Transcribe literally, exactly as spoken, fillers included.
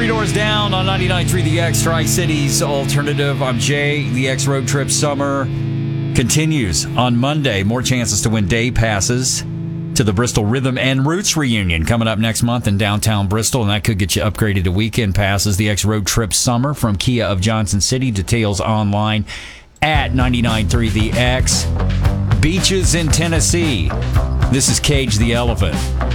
Three Doors Down on ninety-nine point three The X, Tri-Cities Alternative. I'm Jay. The X Road Trip Summer continues on Monday. More chances to win day passes to the Bristol Rhythm and Roots reunion coming up next month in downtown Bristol, and that could get you upgraded to weekend passes. The X Road Trip Summer from Kia of Johnson City. Details online at ninety-nine point three The X. Beaches in Tennessee. This is Cage the Elephant.